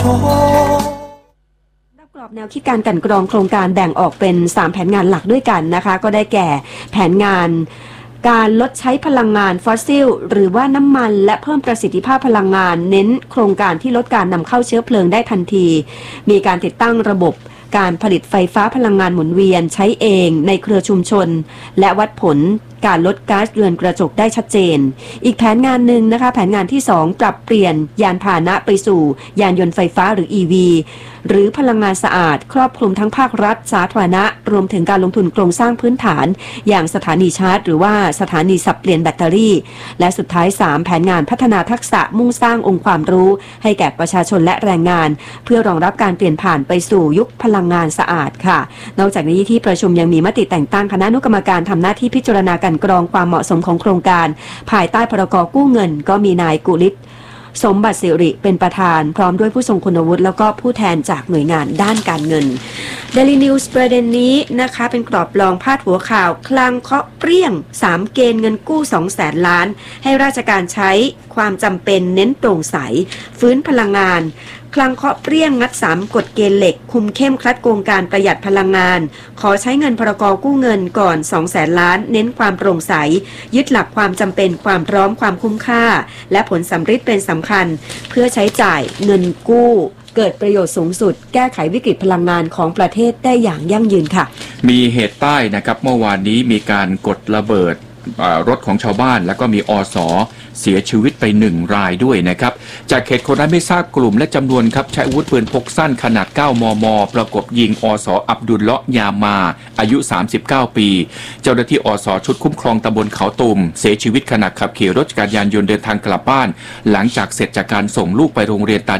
กรอบแนวคิดการกลั่นกรองโครงการแบ่งออกเป็น3แผนงานหลักด้วยกันนะคะก็ได้แก่แผนงานการลดใช้พลังงานฟอสซิลหรือว่าน้ำมันและเพิ่มประสิทธิภาพพลังงานเน้นโครงการที่ลดการนำเข้าเชื้อเพลิงได้ทันทีมีการติดตั้งระบบการผลิตไฟฟ้าพลังงานหมุนเวียนใช้เองในเครือชุมชนและวัดผลการลดก๊าซเรือนกระจกได้ชัดเจนอีกแผนงานหนึ่งนะคะแผนงานที่2ปรับเปลี่ยนยานพาหนะไปสู่ยานยนต์ไฟฟ้าหรือ EV หรือพลังงานสะอาดครอบคลุมทั้งภาครัฐสาธารณะรวมถึงการลงทุนโครงสร้างพื้นฐานอย่างสถานีชาร์จหรือว่าสถานีสับเปลี่ยนแบตเตอรี่และสุดท้าย3แผนงานพัฒนาทักษะมุ่งสร้างองค์ความรู้ให้แก่ประชาชนและแรงงานเพื่อรองรับการเปลี่ยนผ่านไปสู่ยุคพลังงานสะอาดค่ะนอกจากนี้ที่ประชุมยังมีมติแต่งตั้งคณะอนุกรรมการทำหน้าที่พิจารณาการกรองความเหมาะสมของโครงการภายใต้พรก.กู้เงินก็มีนายกุลิศสมบัติสิริเป็นประธานพร้อมด้วยผู้ทรงคุณวุฒิแล้วก็ผู้แทนจากหน่วยงานด้านการเงิน Daily News ประเด็นนี้นะคะเป็นกรอบรองพาดหัวข่าวคลังเคาะเปรี้ยง3เกณฑ์เงินกู้ 200,000 ล้านให้ราชการใช้ความจำเป็นเน้นโปร่งใสฟื้นพลังงานคลังเคาะเปรี้ยงงัด3กฎเกณฑ์เหล็กคุมเข้มคลัดโกงการประหยัดพลังงานขอใช้เงินพรก.กู้เงินก่อน 200,000 ล้านเน้นความโปร่งใสยึดหลักความจำเป็นความพร้อมความคุ้มค่าและผลสำฤทธิ์เป็นสำคัญเพื่อใช้จ่ายเงินกู้เกิดประโยชน์สูงสุดแก้ไขวิกฤตพลังงานของประเทศได้อย่างยั่งยืนค่ะมีเหตุใต้นะครับเมื่อวานนี้มีการกดระเบิดรถของชาวบ้านแล้วก็มีอส.เสียชีวิตไป1รายด้วยนะครับจากเหตุคนร้ายไม่ทราบกลุ่มและจำนวนครับใช้อาวุธปืนพกสั้นขนาด9 มม.ประกบยิงอส.อับดุลเลาะห์ยามาอายุ39ปีเจ้าหน้าที่อส.ชุดคุ้มครองตำบลเขาตุ่มเสียชีวิตขณะขับขี่รถจักรยานยนต์เดินทางกลับบ้านหลังจากเสร็จจากการส่งลูกไปโรงเรียนตา